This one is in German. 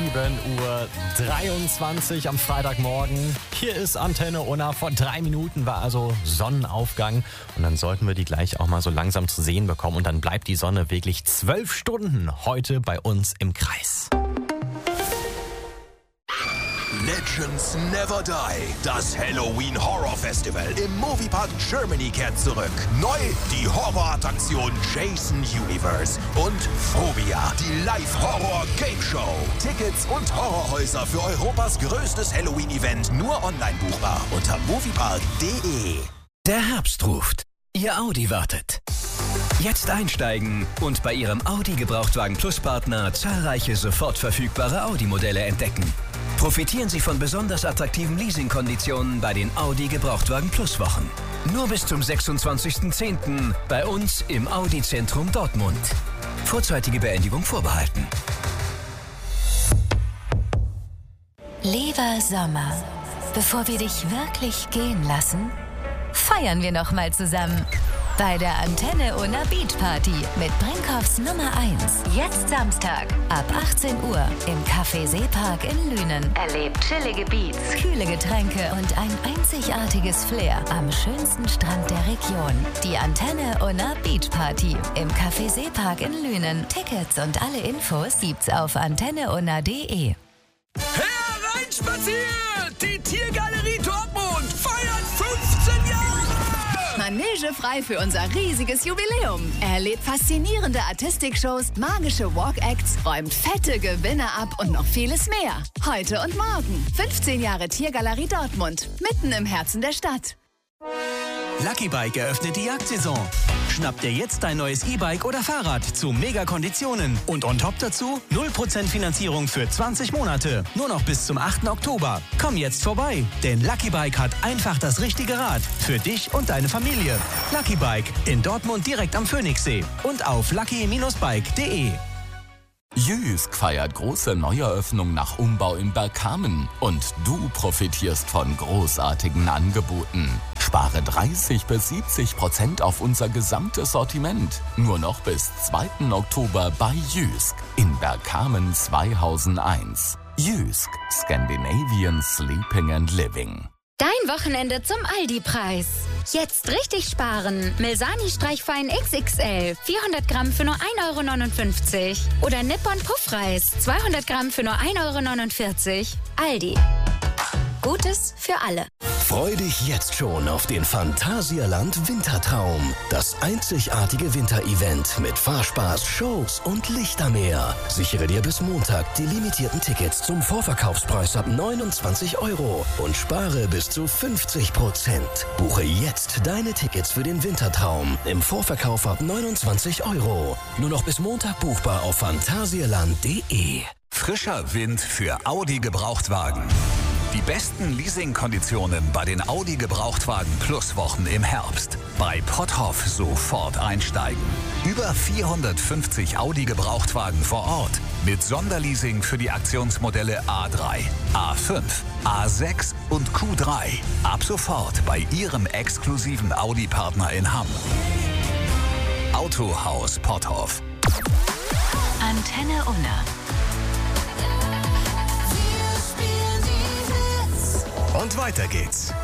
7:23 Uhr am Freitagmorgen. Hier ist Antenne Unna. Vor 3 Minuten war also Sonnenaufgang. Und dann sollten wir die gleich auch mal so langsam zu sehen bekommen. Und dann bleibt die Sonne wirklich 12 Stunden heute bei uns im Kreis. Legends Never Die. Das Halloween Horror Festival im Moviepark Germany kehrt zurück. Neu die Horrorattraktion Jason Universe und Phobia, die Live-Horror-Game-Show. Tickets und Horrorhäuser für Europas größtes Halloween-Event nur online buchbar unter moviepark.de. Der Herbst ruft. Ihr Audi wartet. Jetzt einsteigen und bei Ihrem Audi Gebrauchtwagen Plus Partner zahlreiche sofort verfügbare Audi-Modelle entdecken. Profitieren Sie von besonders attraktiven Leasingkonditionen bei den Audi Gebrauchtwagen Plus Wochen. Nur bis zum 26.10. bei uns im Audi Zentrum Dortmund. Vorzeitige Beendigung vorbehalten. Lieber Sommer, bevor wir dich wirklich gehen lassen, feiern wir noch mal zusammen. Bei der Antenne Unna Beach Party mit Brinkhoffs Nummer 1. Jetzt Samstag ab 18 Uhr im Café Seepark in Lünen. Erlebt chillige Beats, kühle Getränke und ein einzigartiges Flair am schönsten Strand der Region. Die Antenne Unna Beach Party im Café Seepark in Lünen. Tickets und alle Infos gibt's auf antenneunna.de. Hereinspaziert! Die Tiergalerie Dortmund feiert 15 Jahre! Manege frei für unser riesiges Jubiläum. Erlebt faszinierende Artistikshows, magische Walk-Acts, räumt fette Gewinne ab und noch vieles mehr. Heute und morgen. 15 Jahre Tiergalerie Dortmund. Mitten im Herzen der Stadt. Lucky Bike eröffnet die Jagdsaison. Schnapp dir jetzt dein neues E-Bike oder Fahrrad zu Mega-Konditionen. Und on top dazu 0% Finanzierung für 20 Monate. Nur noch bis zum 8. Oktober. Komm jetzt vorbei, denn Lucky Bike hat einfach das richtige Rad für dich und deine Familie. Lucky Bike in Dortmund direkt am Phoenixsee und auf lucky-bike.de. Jysk feiert große Neueröffnung nach Umbau in Bergkamen und du profitierst von großartigen Angeboten. Spare 30-70% auf unser gesamtes Sortiment. Nur noch bis 2. Oktober bei Jysk in Bergkamen 2001. Jysk, Scandinavian Sleeping and Living. Dein Wochenende zum Aldi-Preis. Jetzt richtig sparen. Milsani Streichfein XXL 400 Gramm für nur 1,59 € oder Nippon Puffreis 200 Gramm für nur 1,49 €. Aldi. Gutes für alle. Freu dich jetzt schon auf den Phantasialand Wintertraum. Das einzigartige Winterevent mit Fahrspaß, Shows und Lichtermeer. Sichere dir bis Montag die limitierten Tickets zum Vorverkaufspreis ab 29 € und spare bis zu 50%. Buche jetzt deine Tickets für den Wintertraum im Vorverkauf ab 29 €. Nur noch bis Montag buchbar auf phantasialand.de. Frischer Wind für Audi Gebrauchtwagen. Die besten Leasingkonditionen bei den Audi Gebrauchtwagen Plus Wochen im Herbst. Bei Potthoff sofort einsteigen. Über 450 Audi Gebrauchtwagen vor Ort. Mit Sonderleasing für die Aktionsmodelle A3, A5, A6 und Q3. Ab sofort bei Ihrem exklusiven Audi-Partner in Hamm. Autohaus Potthoff. Antenne Unna. Und weiter geht's.